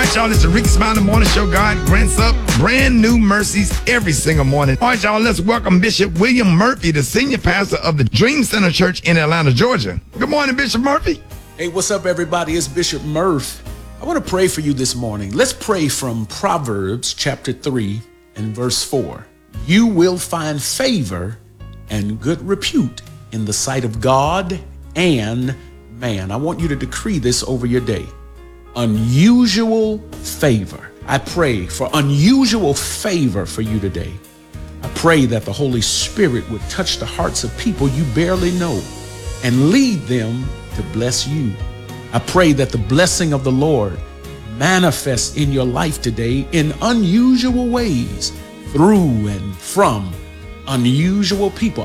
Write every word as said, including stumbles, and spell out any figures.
right, y'all, it's the Ricky Smiley Morning Show. God grants up brand new mercies every single morning. All right, y'all, let's welcome Bishop William Murphy, the senior pastor of the Dream Center Church in Atlanta, Georgia. Good morning, Bishop Murphy. Hey, what's up, everybody? It's Bishop Murph. I want to pray for you this morning. Let's pray from Proverbs chapter three and verse four. You will find favor and good repute in the sight of God and man. I want you to decree this over your day. Unusual favor. I pray for unusual favor for you today. I pray that the Holy Spirit would touch the hearts of people you barely know and lead them to bless you. I pray that the blessing of the Lord manifests in your life today in unusual ways through and from unusual people.